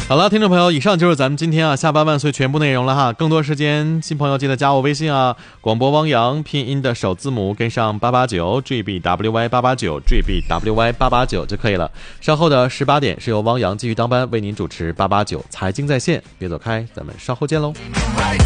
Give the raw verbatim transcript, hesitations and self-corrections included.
好了，听众朋友，以上就是咱们今天啊下班万岁全部内容了哈。更多时间，新朋友记得加我微信啊，广播汪洋拼音的首字母跟上八八九 G B W Y 八八九 G B W Y 八八九就可以了。稍后的十八点是由汪洋继续当班为您主持八八九财经在线，别走开，咱们稍后见喽。